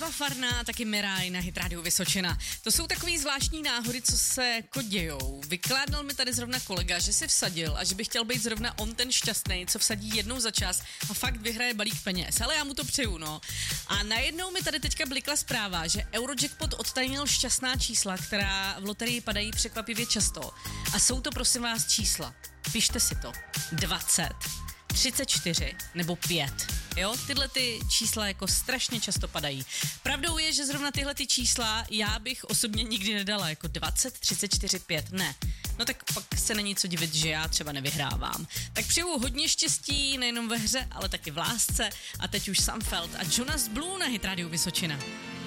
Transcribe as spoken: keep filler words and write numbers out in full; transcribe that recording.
Eva Farná a taky Miraj na Hit Radio Vysočina. To jsou takový zvláštní náhody, co se jako dějou. Vykládal mi tady zrovna kolega, že si vsadil a že by chtěl být zrovna on ten šťastný, co vsadí jednou za čas a fakt vyhraje balík peněz. Ale já mu to přeju, no. A najednou mi tady teďka blikla zpráva, že Eurojackpot odtajnil šťastná čísla, která v loterii padají překvapivě často. A jsou to, prosím vás, čísla. Pište si to. dvacet, třicet čtyři nebo pět. Jo, tyhle ty čísla jako strašně často padají. Pravdou je, že zrovna tyhle ty čísla já bych osobně nikdy nedala, jako dvacet, třicet čtyři, pět, ne. No tak pak se není co divit, že já třeba nevyhrávám. Tak přeju hodně štěstí, nejenom ve hře, ale taky v lásce. A teď už Sam Feld a Jonas Blue na Hit Radio Vysočina.